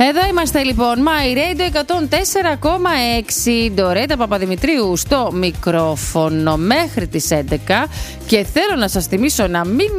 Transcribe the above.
Εδώ είμαστε λοιπόν, My Radio 104,6. Ντορέτα Παπαδημητρίου στο μικρόφωνο μέχρι τις 11. Και θέλω να σας θυμίσω να μην